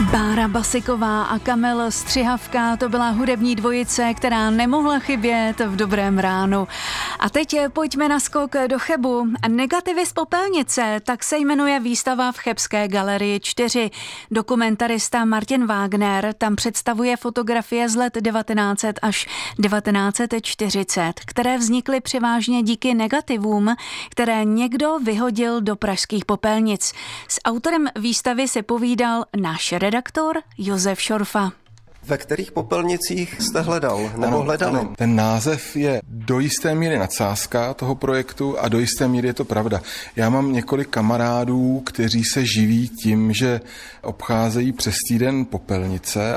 Bára Basiková a Kamil Střihavka, to byla hudební dvojice, která nemohla chybět v Dobrém ránu. A teď pojďme na skok do Chebu. Negativy z popelnice, tak se jmenuje výstava v Chebské galerii 4. Dokumentarista Martin Wagner tam představuje fotografie z let 1900 až 1940, které vznikly převážně díky negativům, které někdo vyhodil do pražských popelnic. S autorem výstavy se povídal náš redaktor Josef Šorfa. Ve kterých popelnicích jste hledal nebo hledali? Ano. Ten název je do jisté míry nadsázka toho projektu a do jisté míry je to pravda. Já mám několik kamarádů, kteří se živí tím, že obcházejí přes týden popelnice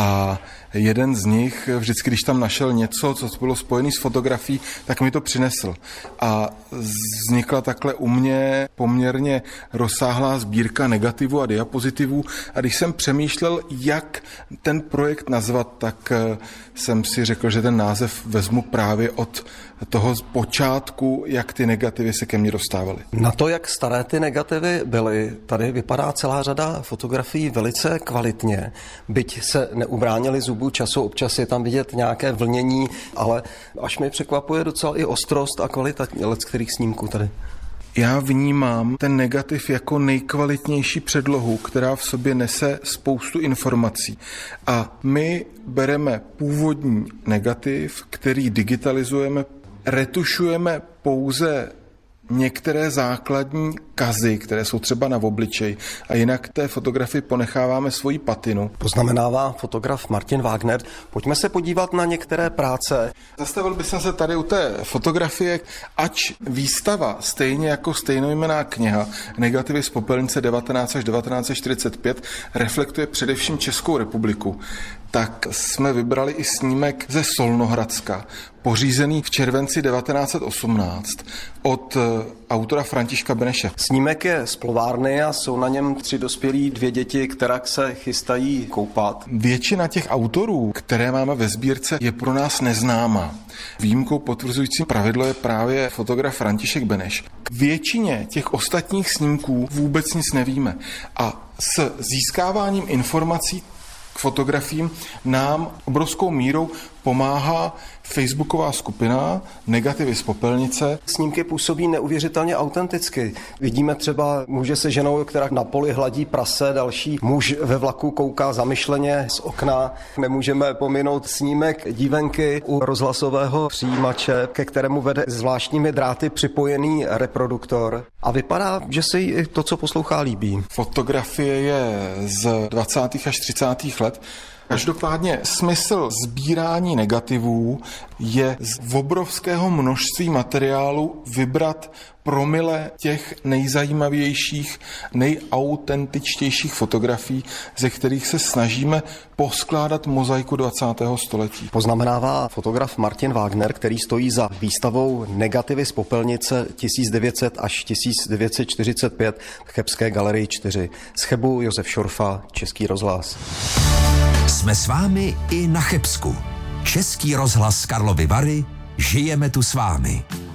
a jeden z nich vždycky, když tam našel něco, co bylo spojené s fotografií, tak mi to přinesl. A vznikla takhle u mě poměrně rozsáhlá sbírka negativů a diapozitivů. A když jsem přemýšlel, jak ten projekt nazvat, tak jsem si řekl, že ten název vezmu právě od toho počátku, jak ty negativy se ke mně dostávaly. Na to, jak staré ty negativy byly, tady vypadá celá řada fotografií velice kvalitně. Byť se neubránili zubu času, občas je tam vidět nějaké vlnění, ale až mi překvapuje docela i ostrost a kvalita leckterých snímků tady. Já vnímám ten negativ jako nejkvalitnější předlohu, která v sobě nese spoustu informací. A my bereme původní negativ, který digitalizujeme, retušujeme pouze některé základní kazy, které jsou třeba na obličeji, a jinak té fotografii ponecháváme svoji patinu. Poznamenává fotograf Martin Wagner. Pojďme se podívat na některé práce. Zastavil bych se tady u té fotografie, ač výstava stejně jako stejnojmenná kniha Negativy z popelnice 19 až 1945 reflektuje především Českou republiku, tak jsme vybrali i snímek ze Solnohradska, pořízený v červenci 1918 od autora Františka Beneše. Snímek je z plovárny a jsou na něm 3 dospělí, 2 děti, které se chystají koupat. Většina těch autorů, které máme ve sbírce, je pro nás neznámá. Výjimkou potvrzujícím pravidlo je právě fotograf František Beneš. K většině těch ostatních snímků vůbec nic nevíme. A s získáváním informací k fotografiím nám obrovskou mírou pomáhá facebooková skupina Negativy z popelnice. Snímky působí neuvěřitelně autenticky. Vidíme třeba muže se ženou, která na poli hladí prase, další muž ve vlaku kouká zamyšleně z okna. Nemůžeme pominout snímek dívenky u rozhlasového přijímače, ke kterému vede zvláštními dráty připojený reproduktor. A vypadá, že se jí to, co poslouchá, líbí. Fotografie je z 20. až 30. let. Každopádně smysl sbírání negativů je z obrovského množství materiálu vybrat promile těch nejzajímavějších, nejautentičtějších fotografií, ze kterých se snažíme poskládat mozaiku 20. století. Poznamenává fotograf Martin Wagner, který stojí za výstavou Negativy z popelnice 1900 až 1945 v Chebské galerii 4. Z Chebu Josef Šorfa, Český rozhlas. Jsme s vámi i na Chebsku. Český rozhlas Karlovy Vary, žijeme tu s vámi.